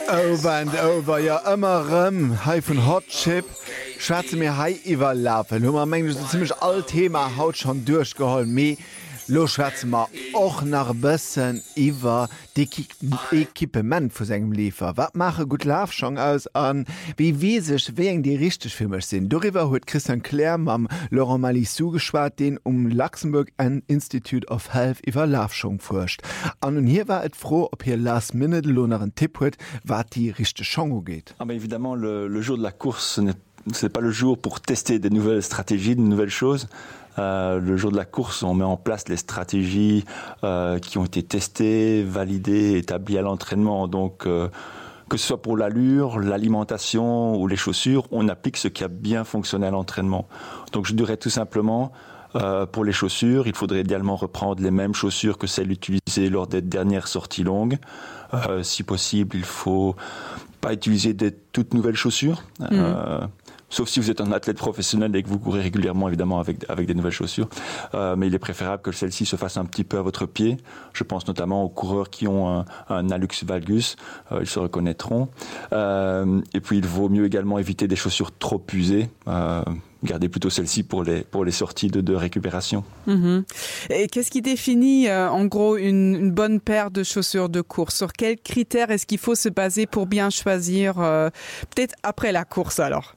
Over and over, ja ëmmer hai vun Hotchip Schwze mir hai iwwer lafen. Hummer mengg so ziemlich all Thema haut schon durchgeholl méi. Lo schwäze ma och nach bëssen iwwer de Ekipement vu segem Liefer. Wat mache gut Laf schon aus an wie sech wéng die richtig filmech sinn. Doriwer huet Christian Clair mam Laurent Malissou geschwaart, den Luxemburg ein Institute of Health iwwer Lafchung furcht. An und hier war et froh, ob hier last minute lohneren Tipp huet, wat die richchte Chongo geht. Ah ben évidemment, le jour de la course, ce n'est pas le jour pour tester de nouvelles stratégies, de nouvelles choses. Le jour de la course, on met en place les stratégies qui ont été testées, validées, établies à l'entraînement. Donc, que ce soit pour l'allure, l'alimentation ou les chaussures, on applique ce qui a bien fonctionné à l'entraînement. Donc, je dirais tout simplement, pour les chaussures, il faudrait idéalement reprendre les mêmes chaussures que celles utilisées lors des dernières sorties longues. Si possible, il ne faut pas utiliser des toutes nouvelles chaussures. Sauf si vous êtes un athlète professionnel et que vous courez régulièrement, évidemment, avec des nouvelles chaussures. Mais il est préférable que celles-ci se fassent un petit peu à votre pied. Je pense notamment aux coureurs qui ont un hallux valgus. Ils se reconnaîtront. Et puis, il vaut mieux également éviter des chaussures trop usées. Gardez plutôt celle-ci pour les sorties de récupération. Et qu'est-ce qui définit en gros une bonne paire de chaussures de course? Sur quels critères est-ce qu'il faut se baser pour bien choisir peut-être après la course alors?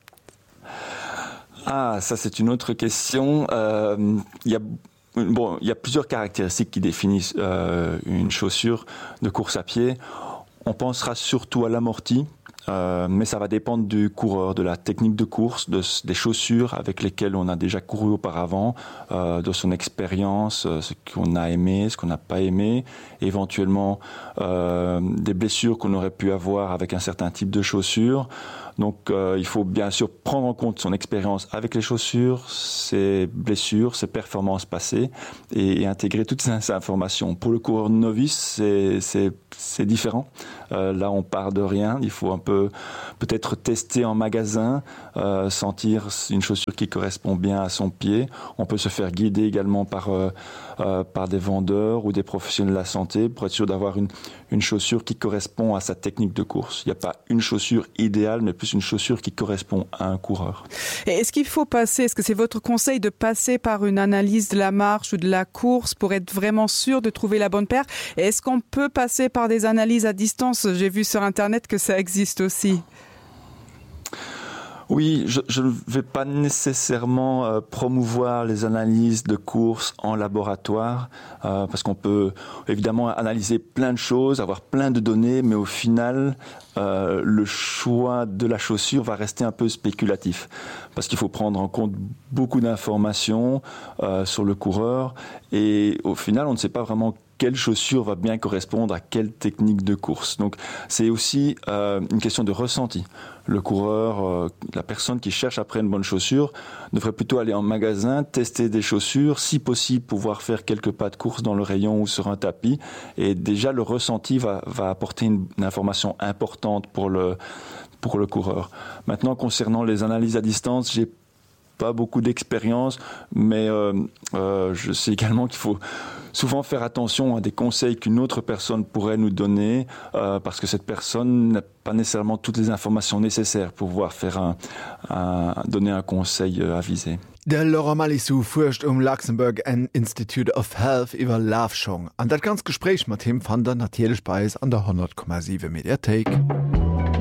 Ah, ça c'est une autre question. Il y a plusieurs caractéristiques qui définissent une chaussure de course à pied. On pensera surtout à l'amorti. Mais ça va dépendre du coureur, de la technique de course, des chaussures avec lesquelles on a déjà couru auparavant, de son expérience, ce qu'on a aimé, ce qu'on n'a pas aimé, éventuellement des blessures qu'on aurait pu avoir avec un certain type de chaussures. Donc il faut bien sûr prendre en compte son expérience avec les chaussures, ses blessures, ses performances passées et intégrer toutes ces informations. Pour le coureur novice, c'est différent. Là, on part de rien. Il faut un peu peut-être tester en magasin, sentir une chaussure qui correspond bien à son pied. On peut se faire guider également par des vendeurs ou des professionnels de la santé pour être sûr d'avoir une chaussure qui correspond à sa technique de course. Il n'y a pas une chaussure idéale, mais plus une chaussure qui correspond à un coureur. Et est-ce qu'il faut est-ce que c'est votre conseil de passer par une analyse de la marche ou de la course pour être vraiment sûr de trouver la bonne paire? Et est-ce qu'on peut passer par des analyses à distance? J'ai vu sur Internet que ça existe aussi. Oui, je ne vais pas nécessairement promouvoir les analyses de course en laboratoire parce qu'on peut évidemment analyser plein de choses, avoir plein de données, mais au final, le choix de la chaussure va rester un peu spéculatif parce qu'il faut prendre en compte beaucoup d'informations sur le coureur et au final, on ne sait pas vraiment quelle chaussure va bien correspondre à quelle technique de course. Donc, c'est aussi une question de ressenti. Le coureur, la personne qui cherche après une bonne chaussure, devrait plutôt aller en magasin, tester des chaussures, si possible pouvoir faire quelques pas de course dans le rayon ou sur un tapis. Et déjà, le ressenti va apporter une information importante pour le coureur. Maintenant, concernant les analyses à distance, j'ai pas beaucoup d'expérience, mais je sais également qu'il faut souvent faire attention à des conseils qu'une autre personne pourrait nous donner parce que cette personne n'a pas nécessairement toutes les informations nécessaires pour pouvoir donner un conseil avisé. Der Laurent Malissou furcht Luxemburg ein Institute of Health iwwer Lafchung. An dat ganz Gespräch mat him fand der natierlech Beis an der 100,7 Mediathek.